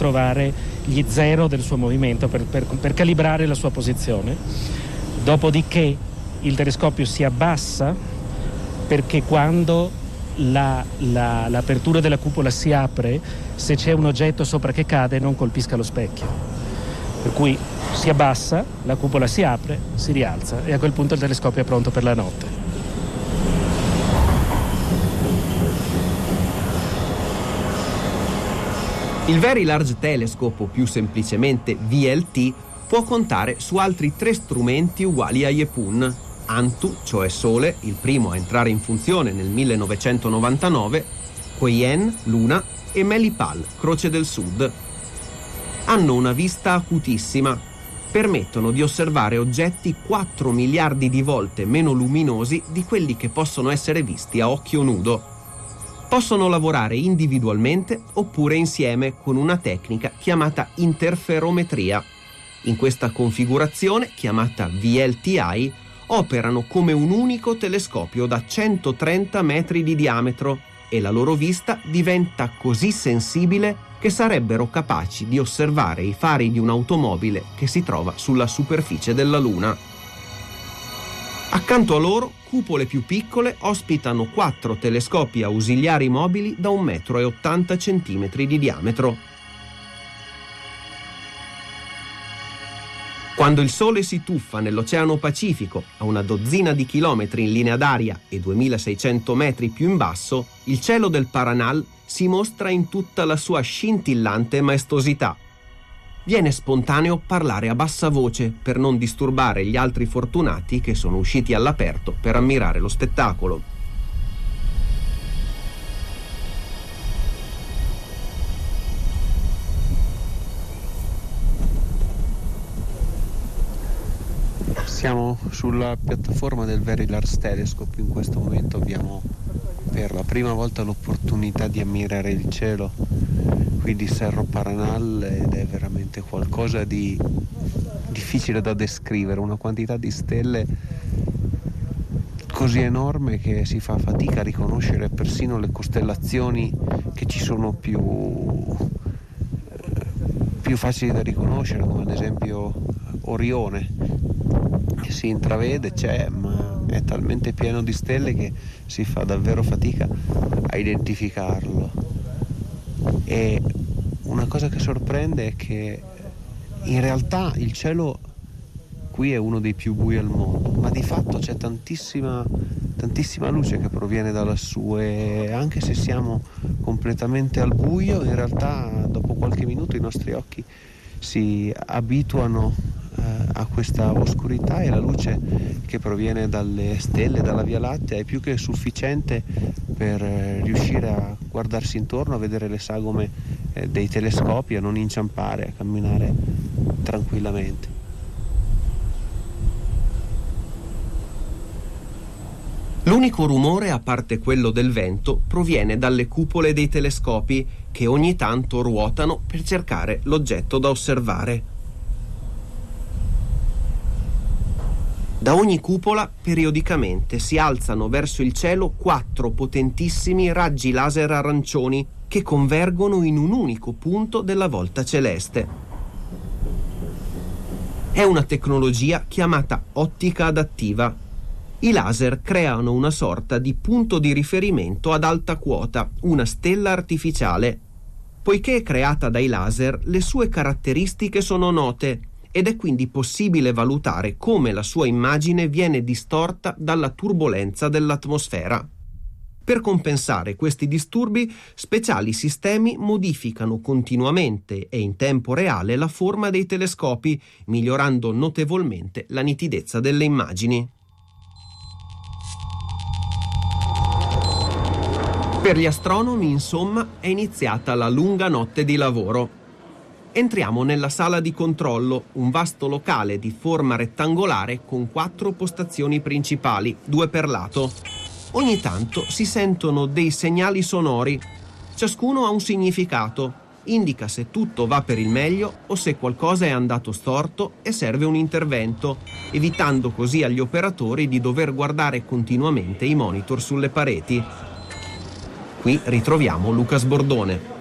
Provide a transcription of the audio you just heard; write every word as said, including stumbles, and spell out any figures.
trovare gli zero del suo movimento per, per, per calibrare la sua posizione. Dopodiché il telescopio si abbassa perché quando la, la, l'apertura della cupola si apre, se c'è un oggetto sopra che cade non colpisca lo specchio. Per cui si abbassa, la cupola si apre, si rialza e a quel punto il telescopio è pronto per la notte. Il Very Large Telescope, o più semplicemente V L T, può contare su altri tre strumenti uguali a Yepun: Antu, cioè Sole, il primo a entrare in funzione nel millenovecentonovantanove, Kuiyen, Luna, e Melipal, Croce del Sud. Hanno una vista acutissima, permettono di osservare oggetti quattro miliardi di volte meno luminosi di quelli che possono essere visti a occhio nudo. Possono lavorare individualmente oppure insieme con una tecnica chiamata interferometria. In questa configurazione, chiamata V L T I, operano come un unico telescopio da centotrenta metri di diametro e la loro vista diventa così sensibile che sarebbero capaci di osservare i fari di un'automobile che si trova sulla superficie della Luna. Accanto a loro, cupole più piccole ospitano quattro telescopi ausiliari mobili da un metro e ottanta centimetri di diametro. Quando il Sole si tuffa nell'Oceano Pacifico a una dozzina di chilometri in linea d'aria e duemilaseicento metri più in basso, il cielo del Paranal si mostra in tutta la sua scintillante maestosità. Viene spontaneo parlare a bassa voce per non disturbare gli altri fortunati che sono usciti all'aperto per ammirare lo spettacolo. Siamo sulla piattaforma del Very Large Telescope. In questo momento abbiamo per la prima volta l'opportunità di ammirare il cielo qui di Cerro Paranal ed è veramente qualcosa di difficile da descrivere, una quantità di stelle così enorme che si fa fatica a riconoscere persino le costellazioni che ci sono più, più facili da riconoscere, come ad esempio Orione. Si intravede, c'è, ma è talmente pieno di stelle che si fa davvero fatica a identificarlo. E una cosa che sorprende è che in realtà il cielo qui è uno dei più bui al mondo, ma di fatto c'è tantissima, tantissima luce che proviene da lassù e anche se siamo completamente al buio, in realtà dopo qualche minuto i nostri occhi si abituano a questa oscurità e la luce che proviene dalle stelle, dalla Via Lattea, è più che sufficiente per riuscire a guardarsi intorno, a vedere le sagome dei telescopi, a non inciampare, a camminare tranquillamente. L'unico rumore, a parte quello del vento, proviene dalle cupole dei telescopi che ogni tanto ruotano per cercare l'oggetto da osservare. Da ogni cupola periodicamente si alzano verso il cielo quattro potentissimi raggi laser arancioni che convergono in un unico punto della volta celeste. È una tecnologia chiamata ottica adattiva. I laser creano una sorta di punto di riferimento ad alta quota, una stella artificiale. Poiché è creata dai laser, le sue caratteristiche sono note ed è quindi possibile valutare come la sua immagine viene distorta dalla turbolenza dell'atmosfera. Per compensare questi disturbi, speciali sistemi modificano continuamente e in tempo reale la forma dei telescopi, migliorando notevolmente la nitidezza delle immagini. Per gli astronomi, insomma, è iniziata la lunga notte di lavoro. Entriamo nella sala di controllo, un vasto locale di forma rettangolare con quattro postazioni principali, due per lato. Ogni tanto si sentono dei segnali sonori. Ciascuno ha un significato, indica se tutto va per il meglio o se qualcosa è andato storto e serve un intervento, evitando così agli operatori di dover guardare continuamente i monitor sulle pareti. Qui ritroviamo Lucas Bordone.